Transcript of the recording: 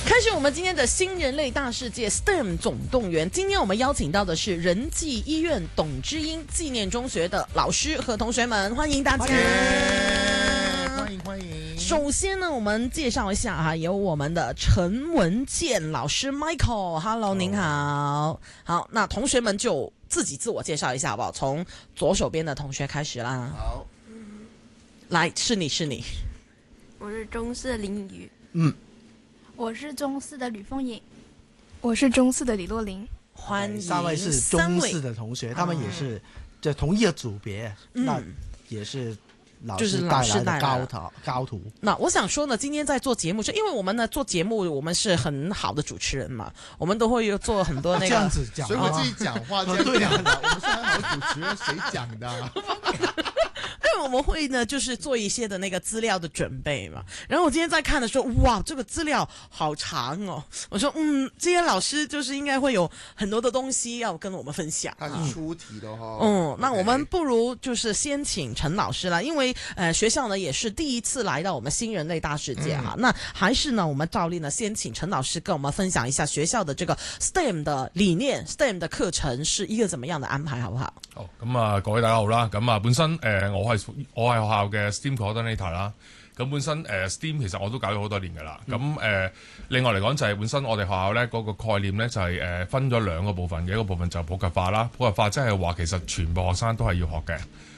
开始我们今天的新人类大世界 STEM 总动员。今天我们邀请到的是仁济医院董之英纪念中学的老师和同学们，欢迎大家， 欢迎。 首先呢，我们介绍一下哈，有我们的陈文健老师 Michael，Hello， 您好。好，那同学们就自我介绍一下好不好？从左手边的同学开始啦。 好， 来，是你。 我是中四的林宇。 我是中四的吕凤颖，我是中四的李洛琳。 欢迎三位是中四的同学，他们也是这同一个组别，那也是老师带来的高徒。 那我想说呢，今天在做节目，是因为我们呢做节目，我们是很好的主持人嘛，我们都会做很多那个这样子讲， 所以我自己讲话这样讲的。我们是很好的主持人，谁讲的啊？ 因为我们会呢，就是做一些的那个资料的准备嘛。然后我今天在看的时候，哇，这个资料好长哦。我说，这些老师就是应该会有很多的东西要跟我们分享。 他是出题的哈。 那我们不如就是先请陈老师啦，因为学校呢也是第一次来到我们新人类大世界哈。那还是呢，我们照例呢先请陈老师跟我们分享一下学校的这个 STEM 的理念 ，STEM 的课程是一个怎么样的安排，好不好？ 好，咁啊，各位大家好啦。咁啊，本身我係學校嘅 STEAM coordinator 啦。咁本身STEAM 其實我都搞咗好多年㗎啦。咁另外嚟講就係本身我哋學校咧嗰個概念咧就係分咗兩個部分嘅，一個部分就係普及化啦。普及化即係話其實全部學生都係要學嘅。